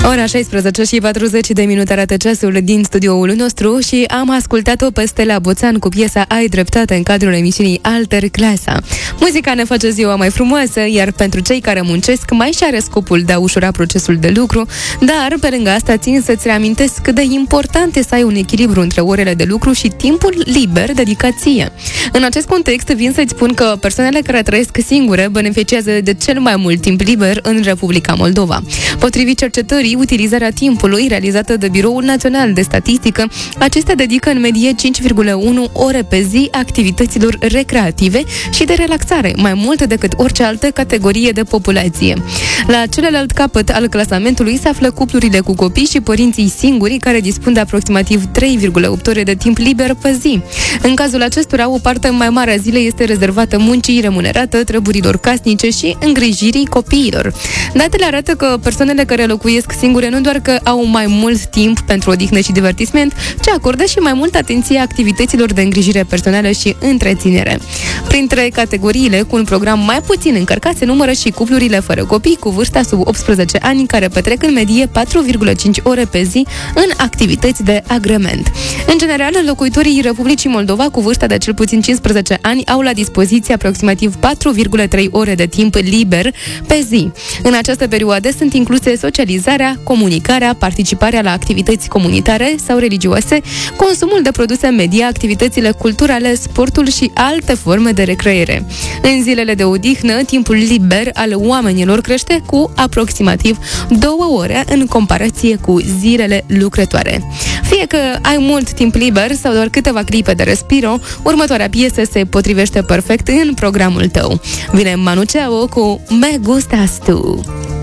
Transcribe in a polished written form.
Ora 16 și 40 de minute arată ceasul din studioul nostru și am ascultat-o pe Stella Boțan cu piesa Ai dreptate în cadrul emisiunii Alter Clasa. Muzica ne face ziua mai frumoasă, iar pentru cei care muncesc mai și are scopul de a ușura procesul de lucru, dar pe lângă asta țin să-ți reamintesc cât de important e să ai un echilibru între orele de lucru și timpul liber dedicat ție. În acest context vin să-ți spun că persoanele care trăiesc singure beneficiază de cel mai mult timp liber în Republica Moldova. Potrivit cercetării, utilizarea timpului realizată de Biroul Național de Statistică, acestea dedică în medie 5,1 ore pe zi activităților recreative și de relaxare, mai mult decât orice altă categorie de populație. La celălalt capăt al clasamentului se află cuplurile cu copii și părinții singuri, care dispun de aproximativ 3,8 ore de timp liber pe zi. În cazul acestora, o parte mai mare a zilei este rezervată muncii remunerată, treburilor casnice și îngrijirii copiilor. Datele arată că persoanele care locuiesc singure nu doar că au mai mult timp pentru odihnă și divertisment, ci acordă și mai multă atenție activităților de îngrijire personală și întreținere. Printre categoriile cu un program mai puțin încărcat se numără și cuplurile fără copii cu vârsta sub 18 ani, care petrec în medie 4,5 ore pe zi în activități de agrement. În general, locuitorii Republicii Moldova cu vârsta de cel puțin 15 ani au la dispoziție aproximativ 4,3 ore de timp liber pe zi. În această perioadă sunt incluse socializarea, comunicarea, participarea la activități comunitare sau religioase, consumul de produse media, activitățile culturale, sportul și alte forme de recreere. În zilele de odihnă, timpul liber al oamenilor crește cu aproximativ 2 ore în comparație cu zilele lucrătoare. Fie că ai mult timp liber sau doar câteva clipe de respiro, următoarea piesă se potrivește perfect în programul tău. Vine Manu Chao cu Me Gustas Tu.